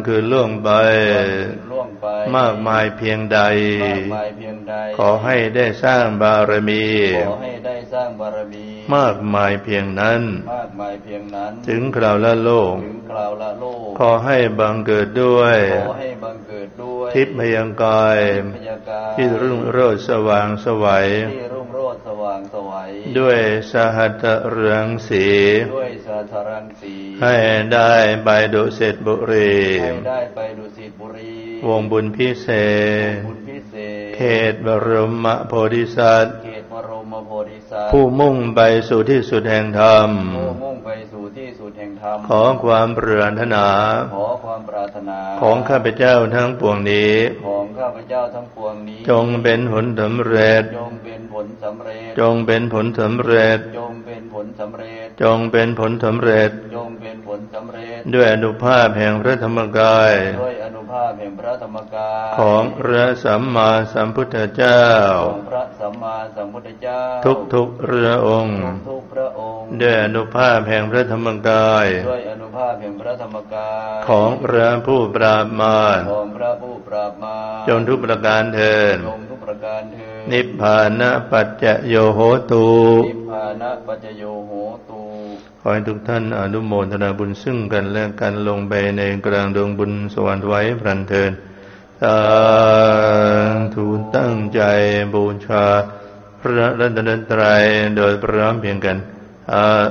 คืนล่วงไปมากมายเพียงใดขอให้ได้สร้างบารมีมากมายเพียงนั้นถึงคราวละโลกขอให้บังเกิดด้วยทิพยกายที่รุ่งโรจน์สว่างไสวด้วยสหัตเรืองสีให้ได้ไปดุสิตบุรีวงบุญพิเศษเขตบรมโพธิสัตว์ผู้มุ่งไปสู่ที่สุดแห่งธรรมขอความปรารถนาของข้าพเจ้าทั้งปวงนี้จงเป็นผลสำเร็จจงเป็นผลสำเร็จจงเป็นผลสำเร็จด้วยอนุภาพแห่งพระธรรมกายของพระสัมมาสัมพุทธเจ้าทุกพระองค์ด้วยอนุภาพแห่งพระธรรมกายของพระผู้ปราบมารจงทุกประการเถิดนิพพานะปัจจโยโหตุขอให้ทุกท่านอนุโมทนาบุญซึ่งกันและกันลงไปในกลางดวงบุญสวรรค์ไว้พลันเถิดสาธุตั้งใจบูชาพระรัตนตรัยโดยพร้อมเพรียงกัน